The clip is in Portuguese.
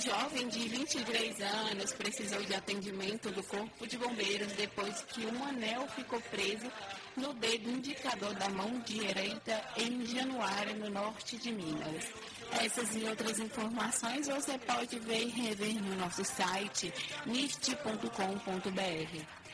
jovem de 23 anos precisou de atendimento do Corpo de Bombeiros depois que um anel ficou preso no dedo indicador da mão direita em Januário, no norte de Minas. Essas e outras informações você pode ver e rever no nosso site nist.com.br.